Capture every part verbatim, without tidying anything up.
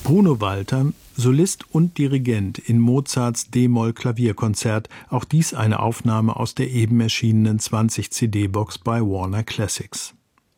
Bruno Walter, Solist und Dirigent in Mozarts D-Moll-Klavierkonzert, auch dies eine Aufnahme aus der eben erschienenen zwanzig-C D-Box bei Warner Classics.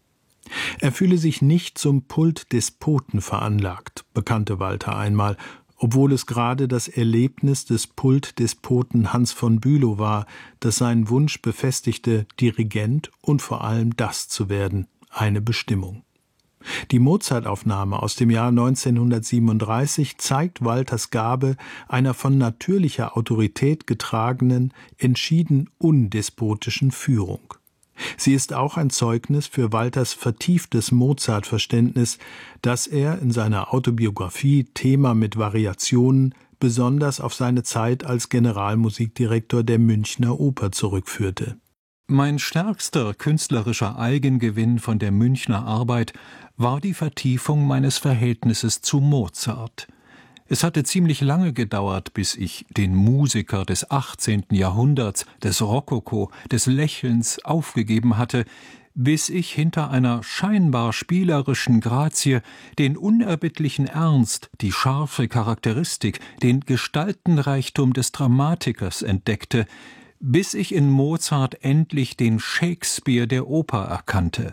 Er fühle sich nicht zum Pultdespoten veranlagt, bekannte Walter einmal, obwohl es gerade das Erlebnis des Pultdespoten Hans von Bülow war, das seinen Wunsch befestigte, Dirigent und vor allem das zu werden, eine Bestimmung. Die Mozart-Aufnahme aus dem Jahr neunzehnhundertsiebenunddreißig zeigt Walters Gabe einer von natürlicher Autorität getragenen, entschieden undespotischen Führung. Sie ist auch ein Zeugnis für Walters vertieftes Mozart-Verständnis, das er in seiner Autobiografie Thema mit Variationen besonders auf seine Zeit als Generalmusikdirektor der Münchner Oper zurückführte. Mein stärkster künstlerischer Eigengewinn von der Münchner Arbeit war die Vertiefung meines Verhältnisses zu Mozart. Es hatte ziemlich lange gedauert, bis ich den Musiker des achtzehnten Jahrhunderts, des Rokoko, des Lächelns aufgegeben hatte, bis ich hinter einer scheinbar spielerischen Grazie den unerbittlichen Ernst, die scharfe Charakteristik, den Gestaltenreichtum des Dramatikers entdeckte, bis ich in Mozart endlich den Shakespeare der Oper erkannte.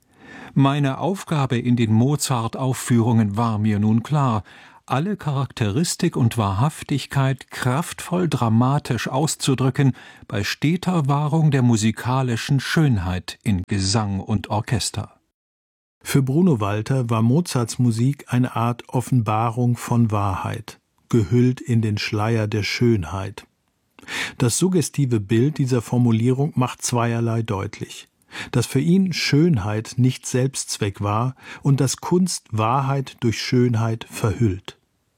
Meine Aufgabe in den Mozart-Aufführungen war mir nun klar: alle Charakteristik und Wahrhaftigkeit kraftvoll dramatisch auszudrücken, bei steter Wahrung der musikalischen Schönheit in Gesang und Orchester. Für Bruno Walter war Mozarts Musik eine Art Offenbarung von Wahrheit, gehüllt in den Schleier der Schönheit. Das suggestive Bild dieser Formulierung macht zweierlei deutlich: dass für ihn Schönheit nicht Selbstzweck war und dass Kunst Wahrheit durch Schönheit verhüllt.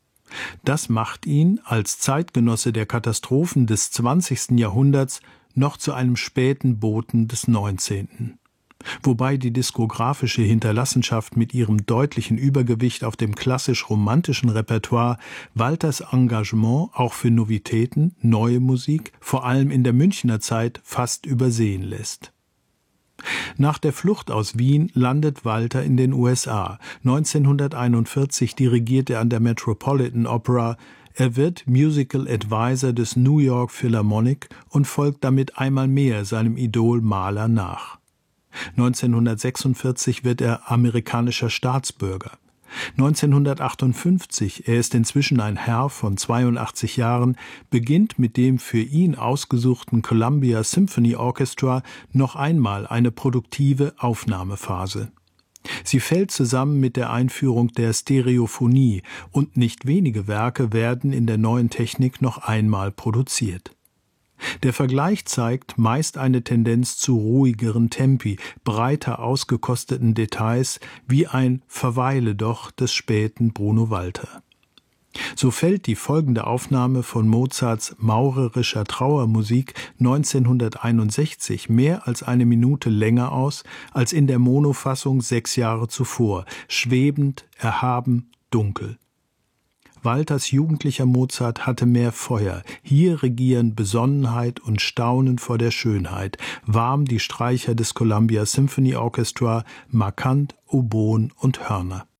Das macht ihn als Zeitgenosse der Katastrophen des zwanzigsten Jahrhunderts noch zu einem späten Boten des neunzehnten Wobei die diskografische Hinterlassenschaft mit ihrem deutlichen Übergewicht auf dem klassisch-romantischen Repertoire Walters Engagement auch für Novitäten, neue Musik, vor allem in der Münchner Zeit, fast übersehen lässt. Nach der Flucht aus Wien landet Walter in den U S A. neunzehnhunderteinundvierzig dirigiert er an der Metropolitan Opera. Er wird Musical Advisor des New York Philharmonic und folgt damit einmal mehr seinem Idol Mahler nach. neunzehnhundertsechsundvierzig wird er amerikanischer Staatsbürger. neunzehnhundertachtundfünfzig, er ist inzwischen ein Herr von zweiundachtzig Jahren, beginnt mit dem für ihn ausgesuchten Columbia Symphony Orchestra noch einmal eine produktive Aufnahmephase. Sie fällt zusammen mit der Einführung der Stereophonie und nicht wenige Werke werden in der neuen Technik noch einmal produziert. Der Vergleich zeigt meist eine Tendenz zu ruhigeren Tempi, breiter ausgekosteten Details, wie ein Verweile doch des späten Bruno Walter. So fällt die folgende Aufnahme von Mozarts maurerischer Trauermusik neunzehnhunderteinundsechzig mehr als eine Minute länger aus als in der Monofassung sechs Jahre zuvor, schwebend, erhaben, dunkel. Walters jugendlicher Mozart hatte mehr Feuer. Hier regieren Besonnenheit und Staunen vor der Schönheit. Warm die Streicher des Columbia Symphony Orchestra, markant Oboen und Hörner.